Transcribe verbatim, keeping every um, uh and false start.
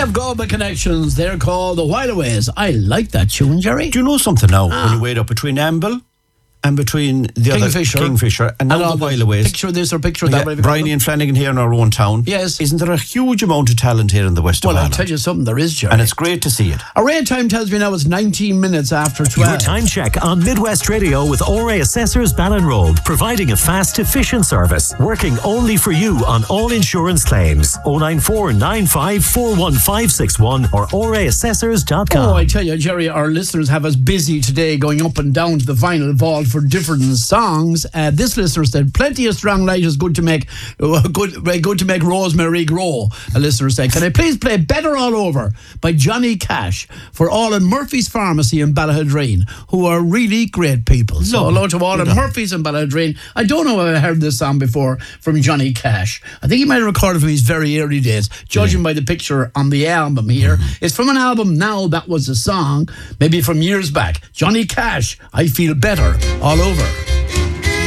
have global connections. They're called the Whileaways. I like that tune, Jerry. Do you know something now? Ah. When you weigh it up between Amble and between the Kingfisher. other Kingfisher and now And all the the Whileaways. picture this or picture that, whatever you Bryony call and Flanagan here in our own town. Yes. Isn't there a huge amount of talent here in the west Well, of I'll Ireland? tell you something, there is, Jerry. And it's great to see it. Array time tells me now it's nineteen minutes after twelve. Your time check on Midwest Radio with Ore Assessors Ballinroad, providing a fast, efficient service, working only for you on all insurance claims. oh nine four nine five four one five six one or ore assessors dot com. Oh, I tell you, Jerry, our listeners have us busy today going up and down to the vinyl vault for different songs. Uh, this listener said, plenty of strong light is good to make uh, good, uh, good to make rosemary grow. A listener said, can I please play Better All Over by Johnny Cash for all in Murphy's Pharmacy in Ballahadreen, who are really great people. So hello to all in Murphy's in Ballahadreen. I don't know if I heard this song before from Johnny Cash. I think he might have recorded from his very early days, judging yeah. by the picture on the album here. Mm-hmm. It's from an album now that was a song, maybe from years back. Johnny Cash, I Feel Better All Over.